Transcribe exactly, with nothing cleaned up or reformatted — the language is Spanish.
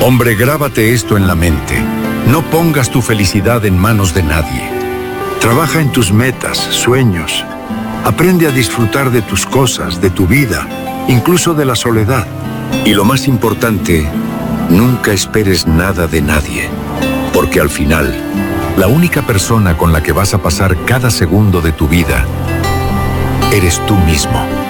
Hombre, grábate esto en la mente. No pongas tu felicidad en manos de nadie. Trabaja en tus metas, sueños. Aprende a disfrutar de tus cosas, de tu vida, incluso de la soledad. Y lo más importante, nunca esperes nada de nadie. Porque al final, la única persona con la que vas a pasar cada segundo de tu vida eres tú mismo.